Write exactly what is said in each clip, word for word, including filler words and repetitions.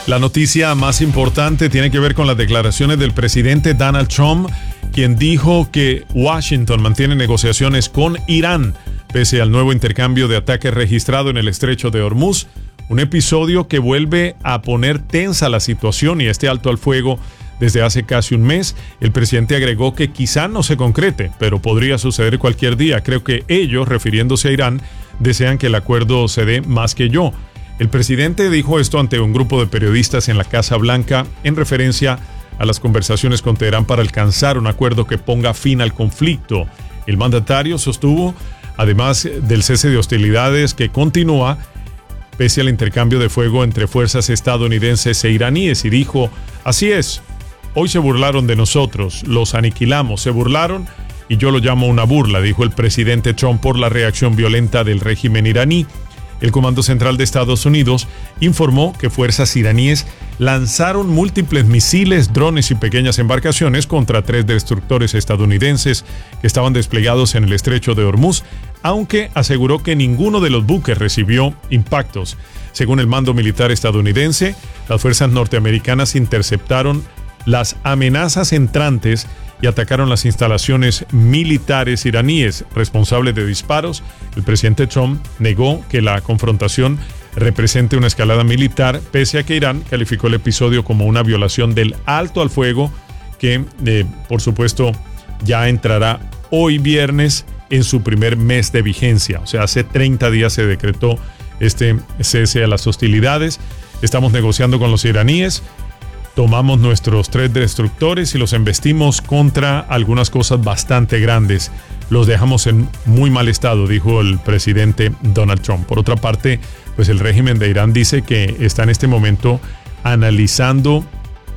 La noticia más importante tiene que ver con las declaraciones del presidente Donald Trump, quien dijo que Washington mantiene negociaciones con Irán, pese al nuevo intercambio de ataques registrado en el estrecho de Hormuz, un episodio que vuelve a poner tensa la situación y este alto al fuego desde hace casi un mes. El presidente agregó que quizá no se concrete, pero podría suceder cualquier día. Creo que ellos, refiriéndose a Irán, desean que el acuerdo se dé más que yo. El presidente dijo esto ante un grupo de periodistas en la Casa Blanca en referencia a las conversaciones con Teherán para alcanzar un acuerdo que ponga fin al conflicto. El mandatario sostuvo, además del cese de hostilidades que continúa, pese al intercambio de fuego entre fuerzas estadounidenses e iraníes, y dijo, así es, hoy se burlaron de nosotros, los aniquilamos, se burlaron y yo lo llamo una burla, dijo el presidente Trump por la reacción violenta del régimen iraní. El Comando Central de Estados Unidos informó que fuerzas iraníes lanzaron múltiples misiles, drones y pequeñas embarcaciones contra tres destructores estadounidenses que estaban desplegados en el estrecho de Hormuz, aunque aseguró que ninguno de los buques recibió impactos. Según el mando militar estadounidense, las fuerzas norteamericanas interceptaron las amenazas entrantes y atacaron las instalaciones militares iraníes responsables de disparos. El presidente Trump negó que la confrontación represente una escalada militar, pese a que Irán calificó el episodio como una violación del alto al fuego que, eh, por supuesto, ya entrará hoy viernes en su primer mes de vigencia. O sea, hace treinta días se decretó este cese a las hostilidades. Estamos negociando con los iraníes. Tomamos nuestros tres destructores y los embestimos contra algunas cosas bastante grandes. Los dejamos en muy mal estado, dijo el presidente Donald Trump. Por otra parte, pues el régimen de Irán dice que está en este momento analizando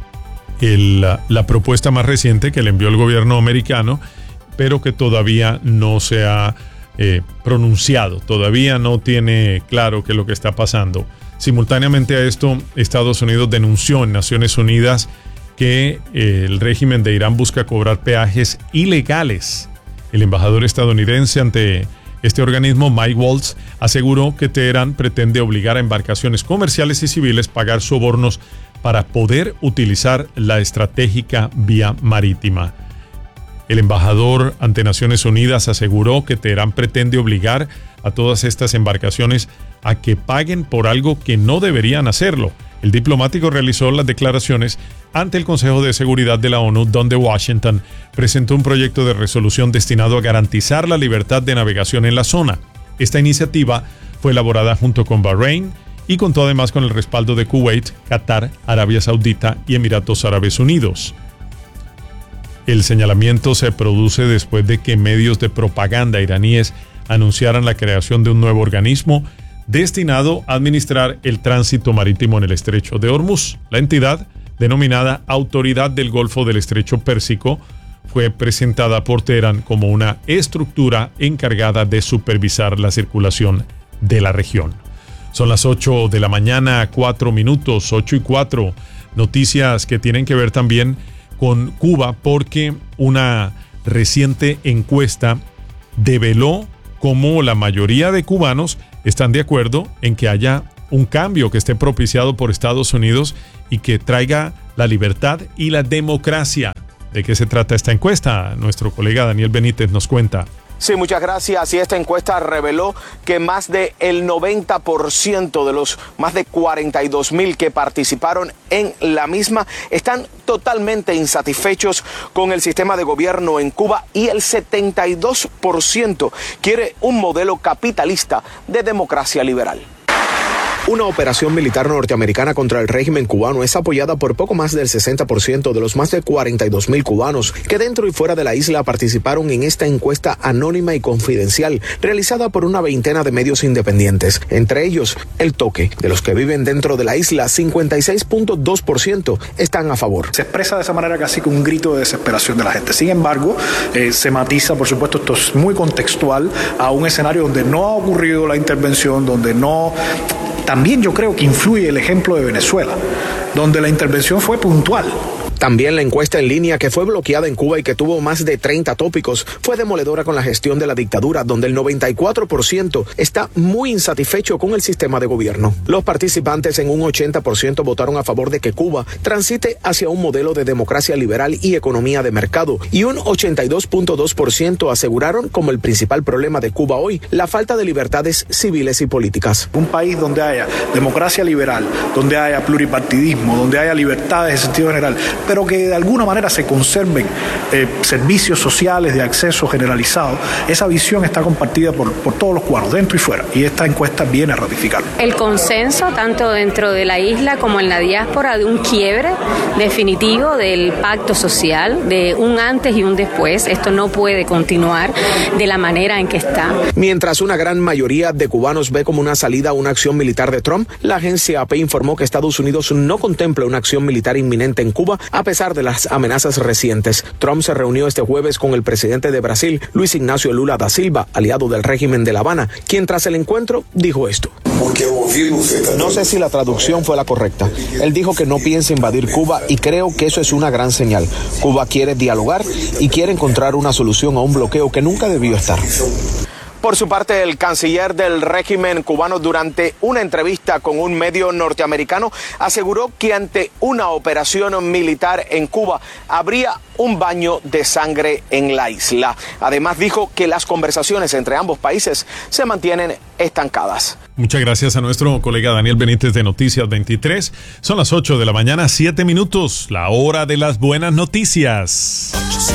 el, la, la propuesta más reciente que le envió el gobierno americano, pero que todavía no se ha eh, pronunciado, todavía no tiene claro qué es lo que está pasando. Simultáneamente a esto, Estados Unidos denunció en Naciones Unidas que eh, el régimen de Irán busca cobrar peajes ilegales. El embajador estadounidense ante este organismo, Mike Waltz, aseguró que Teherán pretende obligar a embarcaciones comerciales y civiles a pagar sobornos para poder utilizar la estratégica vía marítima. El embajador ante Naciones Unidas aseguró que Teherán pretende obligar a todas estas embarcaciones a que paguen por algo que no deberían hacerlo. El diplomático realizó las declaraciones ante el Consejo de Seguridad de la ONU, donde Washington presentó un proyecto de resolución destinado a garantizar la libertad de navegación en la zona. Esta iniciativa fue elaborada junto con Bahrein y contó además con el respaldo de Kuwait, Qatar, Arabia Saudita y Emiratos Árabes Unidos. El señalamiento se produce después de que medios de propaganda iraníes anunciaran la creación de un nuevo organismo destinado a administrar el tránsito marítimo en el estrecho de Hormuz. La entidad, denominada Autoridad del Golfo del Estrecho Pérsico, fue presentada por Teherán como una estructura encargada de supervisar la circulación de la región. Son las ocho de la mañana, cuatro minutos, ocho y cuatro. Noticias que tienen que ver también con Cuba, porque una reciente encuesta develó cómo la mayoría de cubanos están de acuerdo en que haya un cambio que esté propiciado por Estados Unidos y que traiga la libertad y la democracia. ¿De qué se trata esta encuesta? Nuestro colega Daniel Benítez nos cuenta. Sí, muchas gracias. Y esta encuesta reveló que más del noventa por ciento de los más de cuarenta y dos mil que participaron en la misma están totalmente insatisfechos con el sistema de gobierno en Cuba y el setenta y dos por ciento quiere un modelo capitalista de democracia liberal. Una operación militar norteamericana contra el régimen cubano es apoyada por poco más del sesenta por ciento de los más de cuarenta y dos mil cubanos que dentro y fuera de la isla participaron en esta encuesta anónima y confidencial realizada por una veintena de medios independientes. Entre ellos, El Toque. De los que viven dentro de la isla, cincuenta y seis punto dos por ciento están a favor. Se expresa de esa manera casi que un grito de desesperación de la gente. Sin embargo, eh, se matiza, por supuesto, esto es muy contextual a un escenario donde no ha ocurrido la intervención, donde no... También yo creo que influye el ejemplo de Venezuela, donde la intervención fue puntual. También la encuesta en línea que fue bloqueada en Cuba y que tuvo más de treinta tópicos fue demoledora con la gestión de la dictadura, donde el noventa y cuatro por ciento está muy insatisfecho con el sistema de gobierno. Los participantes en un ochenta por ciento votaron a favor de que Cuba transite hacia un modelo de democracia liberal y economía de mercado, y un ochenta y dos punto dos por ciento aseguraron como el principal problema de Cuba hoy la falta de libertades civiles y políticas. Un país donde haya democracia liberal, donde haya pluripartidismo, donde haya libertades en sentido general, pero que de alguna manera se conserven eh, servicios sociales de acceso generalizado, esa visión está compartida por, por todos los cubanos, dentro y fuera, y esta encuesta viene a ratificarlo. El consenso, tanto dentro de la isla como en la diáspora, de un quiebre definitivo del pacto social, de un antes y un después. Esto no puede continuar de la manera en que está. Mientras una gran mayoría de cubanos ve como una salida a una acción militar de Trump, la agencia A P informó que Estados Unidos no contempla una acción militar inminente en Cuba, a pesar de las amenazas recientes. Trump se reunió este jueves con el presidente de Brasil, Luis Ignacio Lula da Silva, aliado del régimen de La Habana, quien tras el encuentro dijo esto. No sé si la traducción fue la correcta. Él dijo que no piensa invadir Cuba y creo que eso es una gran señal. Cuba quiere dialogar y quiere encontrar una solución a un bloqueo que nunca debió estar. Por su parte, el canciller del régimen cubano, durante una entrevista con un medio norteamericano, aseguró que ante una operación militar en Cuba habría un baño de sangre en la isla. Además, dijo que las conversaciones entre ambos países se mantienen estancadas. Muchas gracias a nuestro colega Daniel Benítez de Noticias veintitrés. Son las ocho de la mañana, siete minutos, la hora de las buenas noticias.